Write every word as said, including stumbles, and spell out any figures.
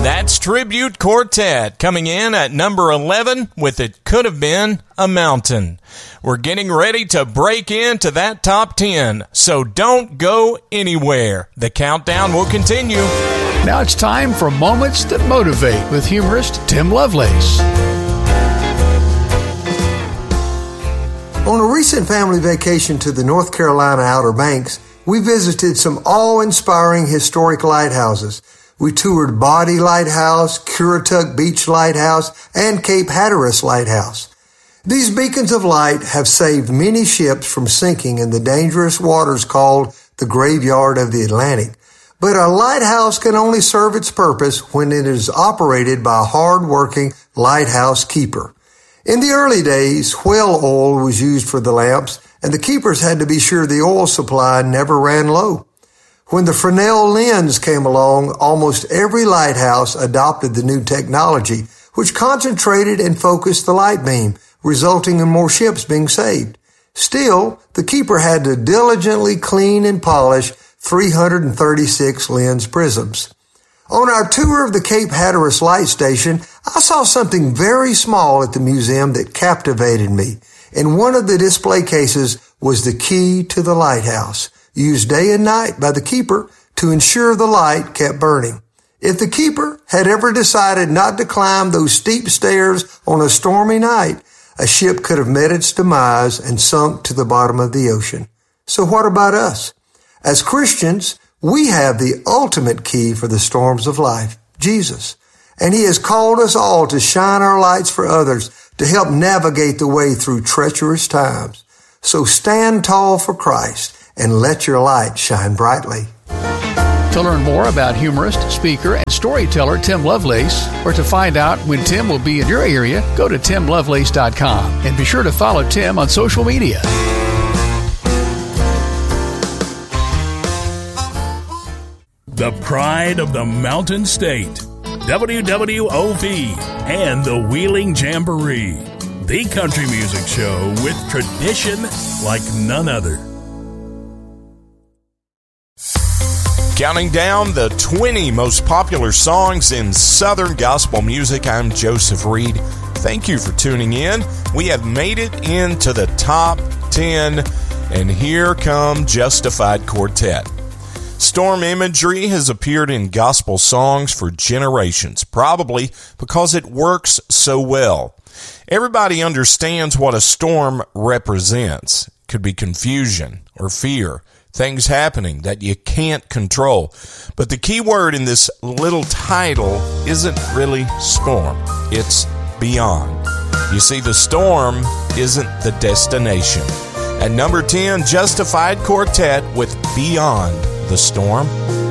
That's Tribute Quartet coming in at number eleven with It Could Have Been a Mountain. We're getting ready to break into that top ten, so don't go anywhere. The countdown will continue. Now it's time for Moments That Motivate with humorist Tim Lovelace. On a recent family vacation to the North Carolina Outer Banks, we visited some awe-inspiring historic lighthouses. We toured Bodie Lighthouse, Currituck Beach Lighthouse, and Cape Hatteras Lighthouse. These beacons of light have saved many ships from sinking in the dangerous waters called the Graveyard of the Atlantic. But a lighthouse can only serve its purpose when it is operated by a hard-working lighthouse keeper. In the early days, whale oil was used for the lamps, and the keepers had to be sure the oil supply never ran low. When the Fresnel lens came along, almost every lighthouse adopted the new technology, which concentrated and focused the light beam, resulting in more ships being saved. Still, the keeper had to diligently clean and polish three hundred thirty-six lens prisms. On our tour of the Cape Hatteras Light Station, I saw something very small at the museum that captivated me. In one of the display cases was the key to the lighthouse, used day and night by the keeper to ensure the light kept burning. If the keeper had ever decided not to climb those steep stairs on a stormy night, a ship could have met its demise and sunk to the bottom of the ocean. So what about us? As Christians, we have the ultimate key for the storms of life, Jesus. And he has called us all to shine our lights for others, to help navigate the way through treacherous times. So stand tall for Christ and let your light shine brightly. To learn more about humorist, speaker, and storyteller Tim Lovelace, or to find out when Tim will be in your area, go to tim lovelace dot com and be sure to follow Tim on social media. The pride of the Mountain State, W W O V, and the Wheeling Jamboree, the country music show with tradition like none other. Counting down the twenty most popular songs in Southern gospel music, I'm Joseph Reed. Thank you for tuning in. We have made it into the top ten, and here come Justified Quartet. Storm imagery has appeared in gospel songs for generations, probably because it works so well. Everybody understands what a storm represents. It could be confusion or fear, things happening that you can't control. But the key word in this little title isn't really storm. It's beyond. You see, the storm isn't the destination. At number ten, Justified Quartet with Beyond the Storm.